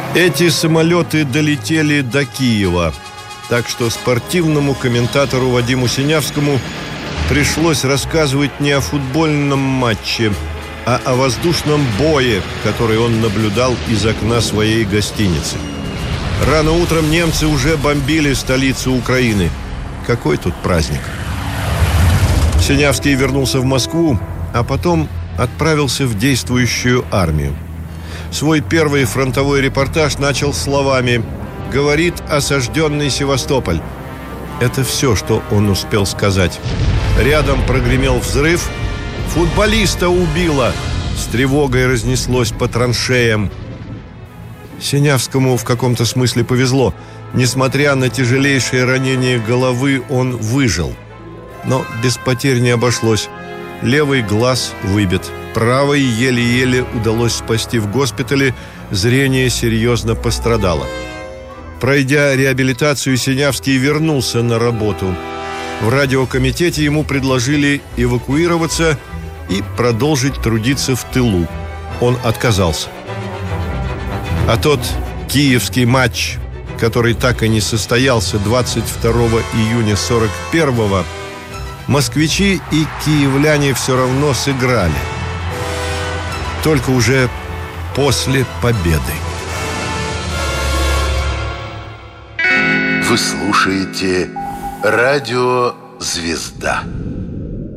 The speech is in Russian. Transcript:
Эти самолеты долетели до Киева, так что спортивному комментатору Вадиму Синявскому пришлось рассказывать не о футбольном матче, а о воздушном бое, который он наблюдал из окна своей гостиницы. Рано утром немцы уже бомбили столицу Украины. Какой тут праздник? Синявский вернулся в Москву, а потом отправился в действующую армию. Свой первый фронтовой репортаж начал словами: «Говорит осажденный Севастополь». Это все, что он успел сказать. Рядом прогремел взрыв. «Футболиста убило!» С тревогой разнеслось по траншеям. Синявскому в каком-то смысле повезло. Несмотря на тяжелейшее ранение головы, он выжил. Но без потерь не обошлось. Левый глаз выбит. Правый еле-еле удалось спасти в госпитале. Зрение серьезно пострадало. Пройдя реабилитацию, Синявский вернулся на работу. В радиокомитете ему предложили эвакуироваться и продолжить трудиться в тылу. Он отказался. А тот киевский матч, который так и не состоялся 22 июня 41-го, москвичи и киевляне все равно сыграли. Только уже после победы. Вы слушаете «Радио Звезда».